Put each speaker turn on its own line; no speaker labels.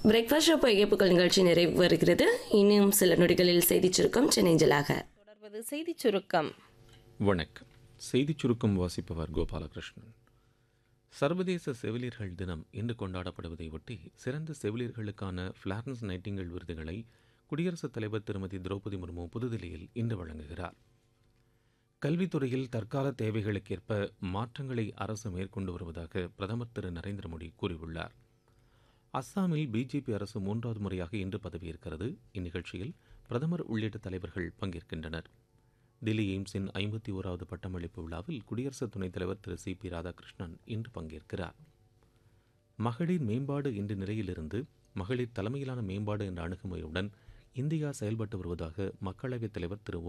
Breakfast show இயப்புகள் நிகழ்ச்சி நிறைவு வருகிறது. இன்னும் சில நொடிகளில் செய்திச் சுருக்கம் சென்னைஞ்சலாக.
தொடர்வது செய்திச் சுருக்கம்.
வணக்கம். செய்திச் சுருக்கம் வாசிப்பவர் கோபாலகிருஷ்ணன். சர்வதேச செவிலியர்கள் தினம் இன்று கொண்டாடப்படுவதை ஒட்டி சிறந்த செவிலியர்களுக்கான ஃப்ளாரன்ஸ் நைட்டிங்கேல் விருதுகளை குடியரசுத் தலைவர் திருமதி திரௌபதி முர்மு புதுதில்லியில் இன்று வழங்குகிறார். கல்வித்துறையில் தற்கால தேவைகளுக்கேற்ப மாற்றங்களை அரசு மேற்கொண்டு வருவதாக பிரதமர் திரு நரேந்திர மோடி கூறியுள்ளார். அஸ்ஸாமில் பிஜேபி அரசு 3வது முறையாக இன்று பதவியேற்கிறது. இந்நிகழ்ச்சியில் பிரதமர் உள்ளிட்ட தலைவர்கள் பங்கேற்கின்றனர். தில்லி எய்ம்ஸின் 51வது பட்டமளிப்பு விழாவில் குடியரசு துணைத் தலைவர் திரு சி.பி. ராதாகிருஷ்ணன் இன்று பங்கேற்கிறார். மகளிர் மேம்பாடு என்ற நிலையிலிருந்து மகளிர் தலைமையிலான மேம்பாடு என்ற அணுகுமுறையுடன் இந்தியா செயல்பட்டு வருவதாக மக்களவைத் தலைவர் திரு